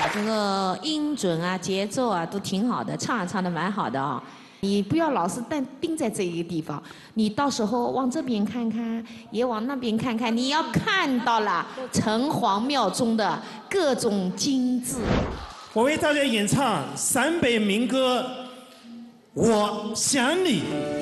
这个音准啊、节奏啊都挺好的，唱得蛮好的啊。你不要老是盯在这一个地方，你到时候往这边看看，也往那边看看，你要看到了城隍庙中的各种精致。 我为大家演唱陕北民歌《我想你》。